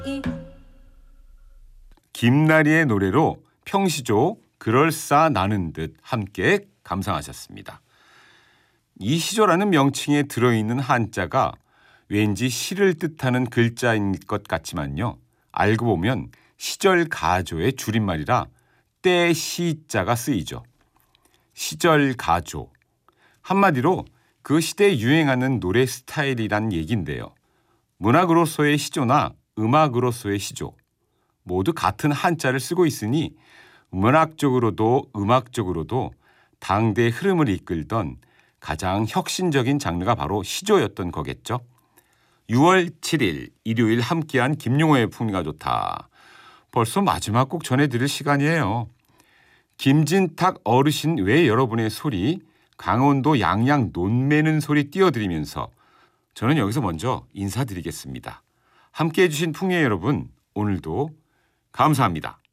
김나리의 노래로 평시조 그럴싸 나는 듯 함께 감상하셨습니다. 이 시조라는 명칭에 들어있는 한자가 왠지 시를 뜻하는 글자인 것 같지만요. 알고 보면 시절가조의 줄임말이라 때 시자가 쓰이죠. 시절가조. 한마디로 그 시대에 유행하는 노래 스타일이란 얘기인데요. 문학으로서의 시조나 음악으로서의 시조 모두 같은 한자를 쓰고 있으니 문학적으로도 음악적으로도 당대의 흐름을 이끌던 가장 혁신적인 장르가 바로 시조였던 거겠죠. 6월 7일 일요일 함께한 김용호의 풍미가 좋다. 벌써 마지막 곡 전해드릴 시간이에요. 김진탁 어르신 외 여러분의 소리, 강원도 양양 논매는 소리 띄워드리면서 저는 여기서 먼저 인사드리겠습니다. 함께해 주신 풍미의 여러분, 오늘도 감사합니다.